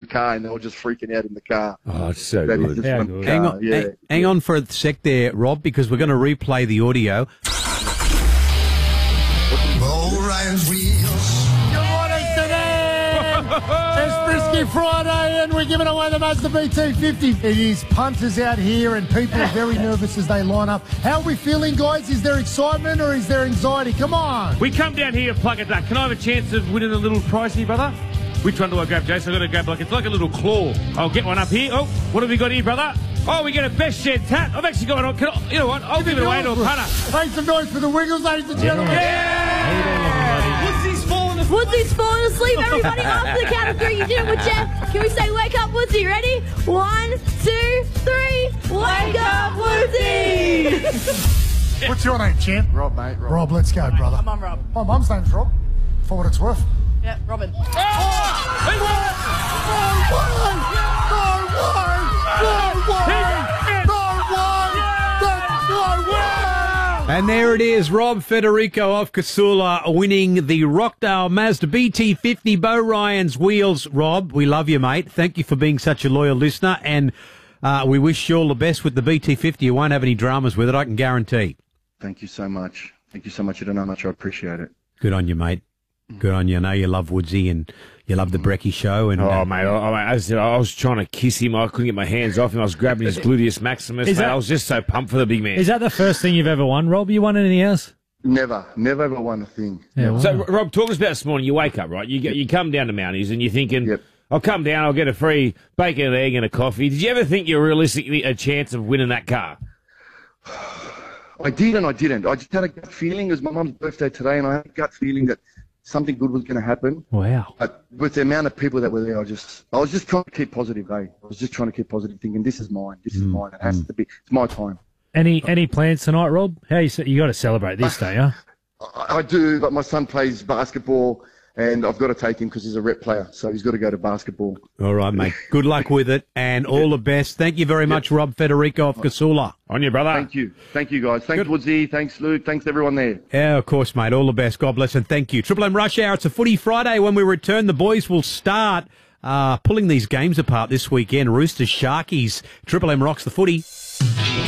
car, and they were just freaking out in the car. Oh, it's so That good. is just How one good. car. Hang on for a sec there, Rob, because we're going to replay the audio. Bo Ryan's wheels. Good morning, Sydney! It's Frisky Friday and we're giving away the Mazda BT50. It is punters out here and people are very nervous as they line up. How are we feeling, guys? Is there excitement or is there anxiety? Come on! We come down here to plug a duck. Can I have a chance of winning a little prize here, brother? Which one do I grab, Jason? I've got to grab it's like a little claw. I'll get one up here. Oh, what have we got here, brother? Oh, we get a best sheds hat. I've actually got one. You know what? I'll give it away to a punter. Make some noise for the Wiggles, ladies and gentlemen. Woodsy's falling asleep, everybody. After the count of three, you did it with Jeff. Can we say wake up, Woodsy? Ready? 1, 2, 3. Wake up, Woodsy! What's your name, champ? Rob, mate. Rob, let's go, brother. I'm on Rob. My mum's name's Rob, for what it's worth. Yeah, Robin. And there it is, Rob Federico of Casula winning the Rockdale Mazda BT50 Bo Ryan's wheels. Rob, we love you, mate. Thank you for being such a loyal listener, and we wish you all the best with the BT50. You won't have any dramas with it, I can guarantee. Thank you so much. Thank you so much. You don't know how much I appreciate it. Good on you, mate. Good on you. I know you love Woodsy and you love the Brecky show. And Oh, mate, I was trying to kiss him. I couldn't get my hands off him. I was grabbing his gluteus maximus. Mate. I was just so pumped for the big man. Is that the first thing you've ever won, Rob? You won anything else? Never ever won a thing. Yeah, So, Rob, talk to us about this morning. You wake up, right? You come down to Mounties and you're thinking, Yep. I'll come down, I'll get a free bacon and egg and a coffee. Did you ever think you were realistically a chance of winning that car? I did and I didn't. I just had a gut feeling. It was my mum's birthday today, and I had a gut feeling that something good was going to happen. Wow. But with the amount of people that were there, I was just trying to keep positive, I was just trying to keep positive, thinking, this is mine. This is mine. It has to be. It's my time. Any plans tonight, Rob? How you got to celebrate this day, huh? I do, but my son plays basketball, and I've got to take him because he's a rep player, so he's got to go to basketball. all right, mate. Good luck with it and all the best. Thank you very much, Rob Federico of Casula. On you, brother. Thank you. Thank you, guys. Thanks, Woodsy. Thanks, Luke. Thanks, everyone there. Yeah, of course, mate. All the best. God bless and thank you. Triple M Rush Hour. It's a footy Friday. When we return, the boys will start pulling these games apart this weekend. Roosters, Sharkies. Triple M rocks the footy.